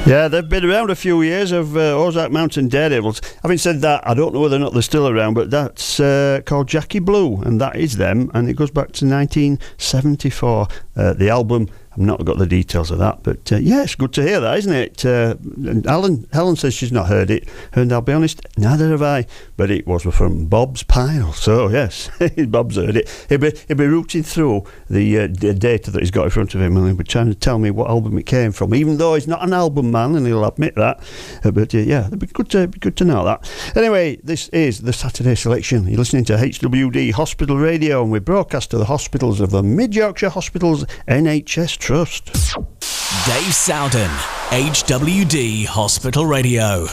Yeah, they've been around a few years of Ozark Mountain Daredevils. Having said that, I don't know whether or not they're still around, but that's called Jackie Blue, and that is them, and it goes back to 1974. The album, I've not got the details of that, but yeah, it's good to hear that, isn't it? Helen says she's not heard it, and I'll be honest, neither have I, but it was from Bob's Pile, so yes, Bob's heard it. He'll be rooting through the data that he's got in front of him, and he'll be trying to tell me what album it came from, even though he's not an album man, and he'll admit that, but yeah, it'd be good to know that. Anyway, this is the Saturday Selection. You're listening to HWD Hospital Radio, and we broadcast to the hospitals of the Mid Yorkshire Hospitals NHS Trust. Dave Sowden, HWD Hospital Radio.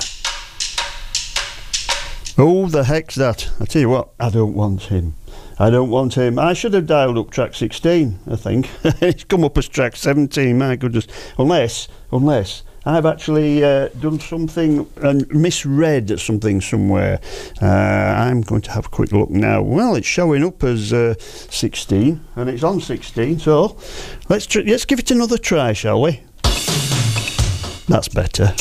Who the heck's that? I tell you what, I don't want him. I should have dialed up track 16, I think. It's come up as track 17, my goodness. Unless I've actually done something and misread something somewhere. I'm going to have a quick look now. Well, it's showing up as 16, and it's on 16, so let's give it another try, shall we? That's better.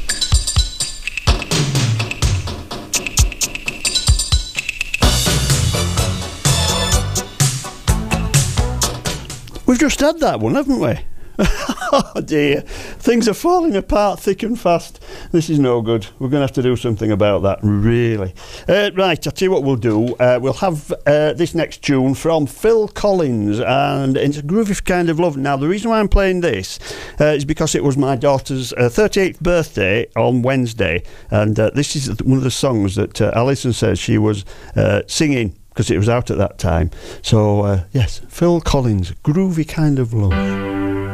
We've just had that one, haven't we? Oh dear, things are falling apart thick and fast. This is no good. We're going to have to do something about that, really. Right, I'll tell you what we'll do. We'll have this next tune from Phil Collins, and it's a groovy kind of love. Now, the reason why I'm playing this is because it was my daughter's 38th birthday on Wednesday, and this is one of the songs that Alison says she was singing because it was out at that time. So, yes, Phil Collins, Groovy Kind of Love.